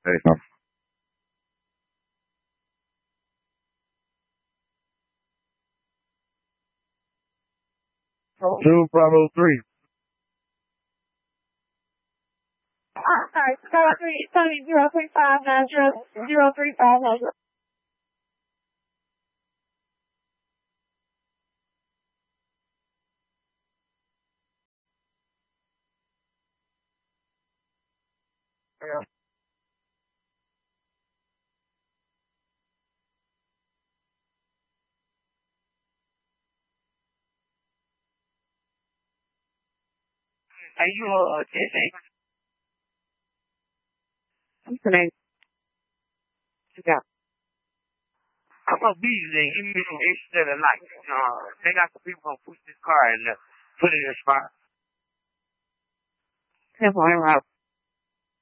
Hey, 2 Bravo 3. Sorry, sorry, 03590. Yeah. Are you autistic? What's the name? Yeah. I'm gonna be there. Give me some instead of like, they got some people gonna push this car and put it in a spot. Simple,